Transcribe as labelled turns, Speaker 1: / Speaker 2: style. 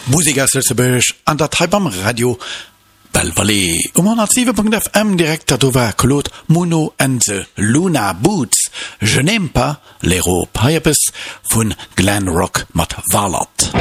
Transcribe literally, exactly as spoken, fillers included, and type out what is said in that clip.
Speaker 1: Musik aus Lützeburg an der Treib am Radio Belvalet. Um honderd zeven punt f m direkt d'over Claude Mono and the Luna Boots. Je n'aime pas les ropes. Hier bis von Glen Rock mat Valot.